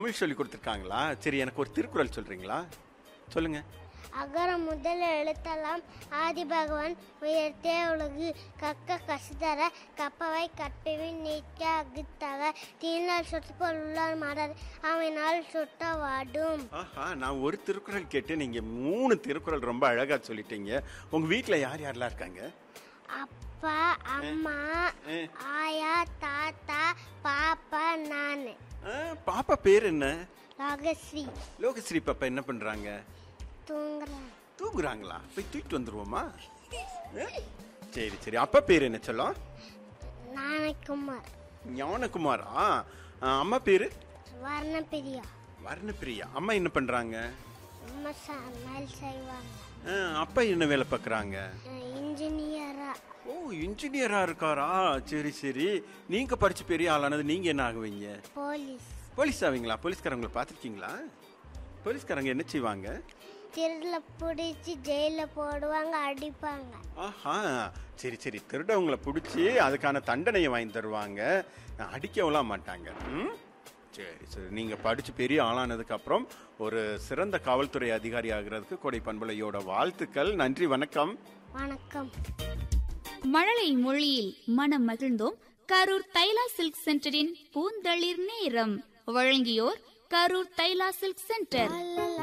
தமிழ் சொல்லி கொடுத்துருக்காங்களா? சரி, எனக்கு ஒரு திருக்குறள் சொல்றீங்களா? சொல்லுங்க. அகர முதல் எழுத்தெல்லாம் ஆதி பகவான் உயர்த்தே உலகு கக்க கசுதர கப்பவை கற்பிவின் நீக்க அகுத்தக தீனால் சொற்பொல் உள்ளார் மடர் அவனால் சுட்ட வாடும். ஆஹா, நான் ஒரு திருக்குறள் கேட்டு நீங்க 3 திருக்குறள் ரொம்ப அழகா சொல்லிட்டீங்க. உங்க வீட்டுல யார் யாரெல்லாம் இருக்காங்க? அப்பா, அம்மா, ஆயா, தாத்தா, பாப்பா, நானு. பாப்பா பேர் என்ன? லோகஸ்ரீ. லோகஸ்ரீ பாப்பா என்ன பண்றாங்க? தூங்குறாங்களா? போய் தூக்கிட்டு வந்துருவோமா? சரி சரி. அப்பா பேர் என்ன சொல்லும்? ஞானகுமார். ஞானகுமாரா? அம்மா பேரு? வர்ணபிரியா. வர்ணபிரியா. அம்மா என்ன பண்றாங்க? அம்மா சமையல் செய்வாங்க. அப்பா என்ன வேலை பார்க்கறாங்க? இன்ஜினியரா. ஓ, இன்ஜினியரா இருக்காரா? சரி சரி. நீங்க படிச்சு பெரிய ஆளானது நீங்க என்ன ஆகுவீங்க? போலீஸ். போலீஸ் ஆவீங்களா? போலீஸ்காரங்களை பார்த்துருக்கீங்களா? போலீஸ்காரங்க என்ன செய்வாங்க? திருட பிடிச்சி ஜெயில போடுவாங்க, அடிப்பாங்க. ஆஹா, சரி சரி. திருடவங்களை பிடிச்சி அதுக்கான தண்டனையை வாங்கி தருவாங்க, அடிக்கவும் மாட்டாங்க. சரி சரி. நீங்க படிச்சு பெரிய ஆளானதுக்கு அப்புறம் ஒரு சிறந்த காவல்துறை அதிகாரி ஆகிறதுக்கு கோடை பண்பலையோட வாழ்த்துக்கள். நன்றி, வணக்கம். வணக்கம். மழலை மொழியில் மனம் மகிழ்ந்தோம். கரூர் தைலா சில்க் சென்டரின் பூந்தளிர் நேரம் வழங்கியோர் கரூர் தைலா சில்க் சென்டர்.